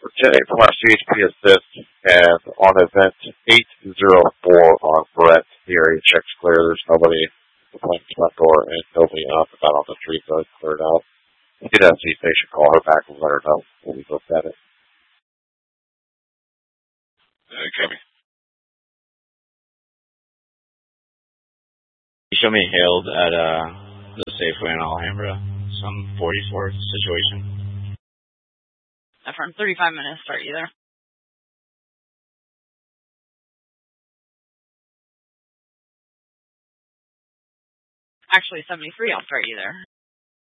Jay from our CHP Assist, and on event 804 on Brett, the area checks clear. There's nobody at the plane front door and nobody up and out on the street, so it's cleared out. You could have the station call her back and let her know when we looked at it. Copy. You show me hailed at the Safeway in Alhambra, some 44 situation. From 35 minutes, start you there. Actually, 73, I'll start you there.